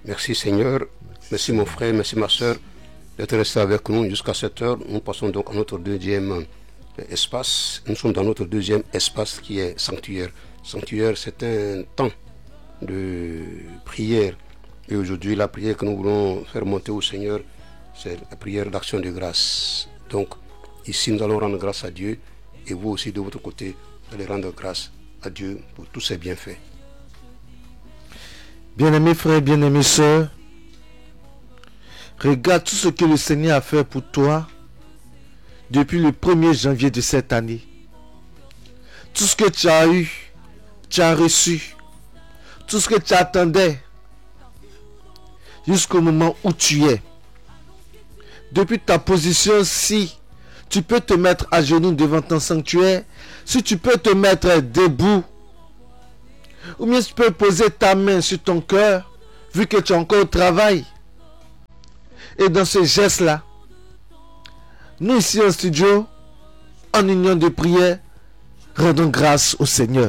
Merci Seigneur. Merci mon frère, merci ma soeur d'être resté avec nous jusqu'à cette heure. Nous passons donc à notre deuxième espace. Nous sommes dans notre deuxième espace qui est sanctuaire. Sanctuaire, c'est un temps de prière. Et aujourd'hui, la prière que nous voulons faire monter au Seigneur, c'est la prière d'action de grâce. Donc, ici, nous allons rendre grâce à Dieu. Et vous aussi, de votre côté, vous allez rendre grâce à Dieu pour tous ses bienfaits. Bien-aimés frères, bien-aimés sœurs, regarde tout ce que le Seigneur a fait pour toi depuis le 1er janvier de cette année. Tout ce que tu as eu, tu as reçu. Tout ce que tu attendais jusqu'au moment où tu es. Depuis ta position, si tu peux te mettre à genoux devant ton sanctuaire, si tu peux te mettre debout, ou bien tu peux poser ta main sur ton cœur, vu que tu es encore au travail. Et dans ce geste-là, nous ici en studio, en union de prière, rendons grâce au Seigneur.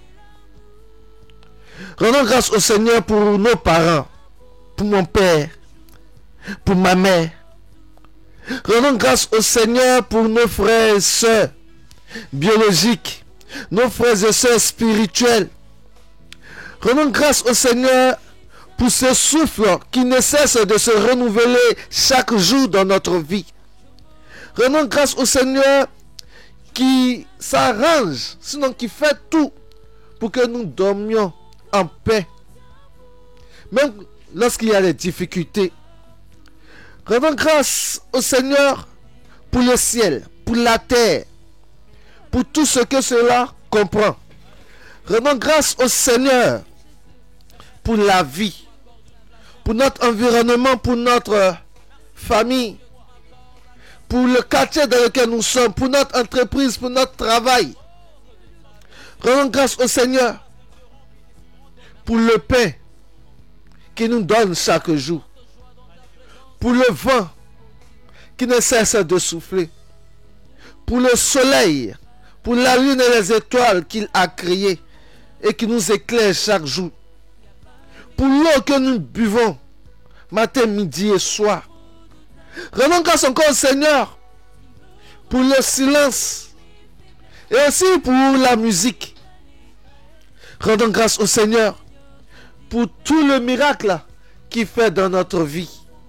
Rendons grâce au Seigneur pour nos parents, pour mon père, pour ma mère. Rendons grâce au Seigneur pour nos frères et sœurs biologiques, nos frères et sœurs spirituels. Rendons grâce au Seigneur pour ce souffle qui ne cesse de se renouveler chaque jour dans notre vie. Rendons grâce au Seigneur qui s'arrange, sinon qui fait tout pour que nous dormions en paix. Même lorsqu'il y a des difficultés. Rendons grâce au Seigneur pour le ciel, pour la terre, pour tout ce que cela comprend. Rendons grâce au Seigneur pour la vie, pour notre environnement, pour notre famille, pour le quartier dans lequel nous sommes, pour notre entreprise, pour notre travail. Rendons grâce au Seigneur pour le pain qu'il nous donne chaque jour, pour le vent qui ne cesse de souffler, pour le soleil, pour la lune et les étoiles qu'il a créées et qui nous éclairent chaque jour, pour l'eau que nous buvons matin, midi et soir. Rendons grâce encore au Seigneur pour le silence et aussi pour la musique. Rendons grâce au Seigneur pour tout le miracle qu'il fait dans notre vie.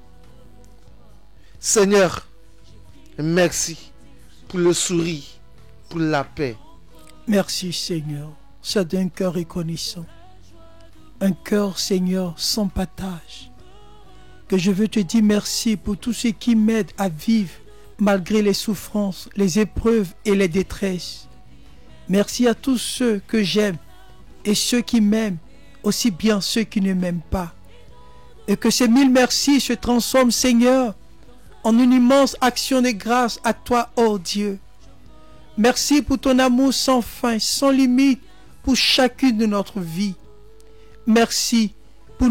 Seigneur, merci pour le sourire, pour la paix. Merci Seigneur, c'est d'un cœur reconnaissant. Un cœur, Seigneur, sans partage. Que je veux te dire merci pour tous ceux qui m'aident à vivre malgré les souffrances, les épreuves et les détresses. Merci à tous ceux que j'aime et ceux qui m'aiment, aussi bien ceux qui ne m'aiment pas. Et que ces 1000 merci se transforment, Seigneur, en une immense action de grâce à toi, ô Dieu. Merci pour ton amour sans fin, sans limite, pour chacune de notre vie. Merci pour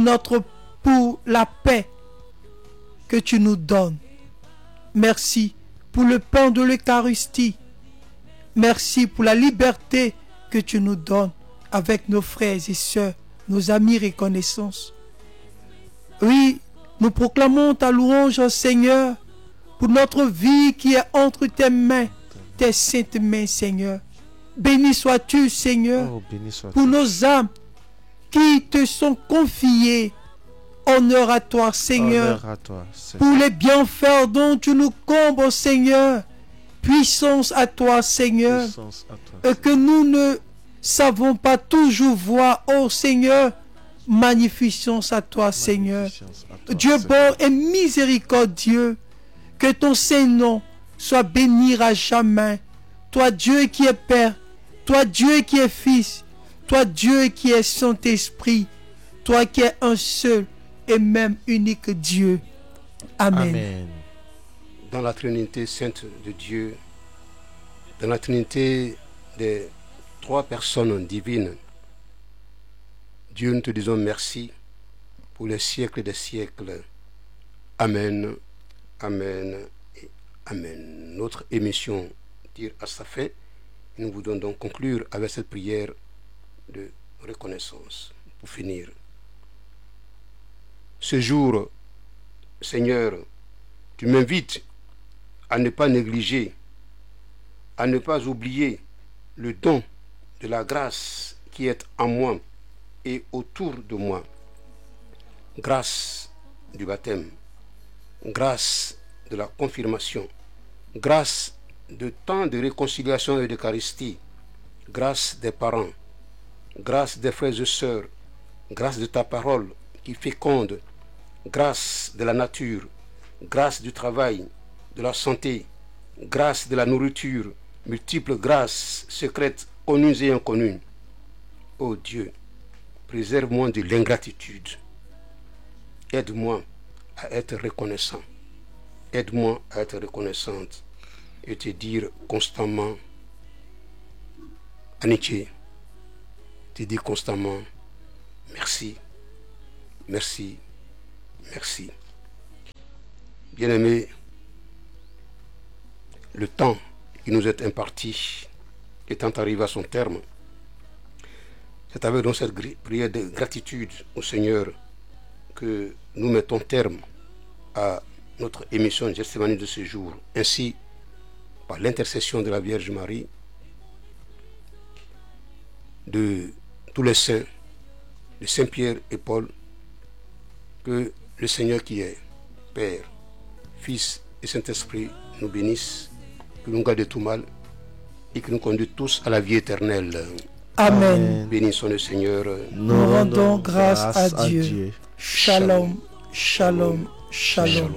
la paix que tu nous donnes. Merci pour le pain de l'Eucharistie. Merci pour la liberté que tu nous donnes avec nos frères et sœurs, nos amis reconnaissance. Oui, nous proclamons ta louange, Seigneur, pour notre vie qui est entre tes mains, tes saintes mains, Seigneur. Béni sois-tu, Seigneur, pour nos âmes qui te sont confiées. Honneur à toi, Seigneur, pour les bienfaits dont tu nous combles, Seigneur. Puissance à toi, Seigneur, et que nous ne savons pas toujours voir, oh Seigneur. Magnificence à toi, Seigneur. Dieu bon et miséricordieux, que ton Saint-Nom soit béni à jamais. Toi, Dieu qui est Père, toi, Dieu qui est Fils, toi, Dieu qui est Saint-Esprit, toi qui es un seul et même unique Dieu. Amen. Amen. Dans la Trinité sainte de Dieu, dans la Trinité des trois personnes divines, Dieu, nous te disons merci pour les siècles des siècles. Amen, amen et amen. Notre émission tire à sa fin. Nous voulons donc conclure avec cette prière de reconnaissance. Pour finir, ce jour, Seigneur, tu m'invites à ne pas négliger, à ne pas oublier le don de la grâce qui est en moi et autour de moi. Grâce du baptême, grâce de la confirmation, grâce de temps de réconciliation et d'Eucharistie, grâce des parents, grâce des frères et sœurs, grâce de ta parole qui féconde, grâce de la nature, grâce du travail, de la santé, grâce de la nourriture, multiples grâces secrètes, connues et inconnues. Ô Dieu, préserve-moi de l'ingratitude. Aide-moi à être reconnaissant. Aide-moi à être reconnaissante et te dire constamment, amitié, te dire constamment merci, merci, merci. Bien-aimés, le temps qui nous est imparti étant arrivé à son terme, c'est avec donc cette prière de gratitude au Seigneur que nous mettons terme à notre émission Gethsémani de ce jour. Ainsi, par l'intercession de la Vierge Marie, de tous les saints, de Saint Pierre et Paul, que le Seigneur qui est Père, Fils et Saint-Esprit nous bénisse, que nous garde de tout mal et que nous conduise tous à la vie éternelle. Amen. Bénissons le Seigneur. Nous rendons grâce à Dieu. Shalom, shalom, shalom.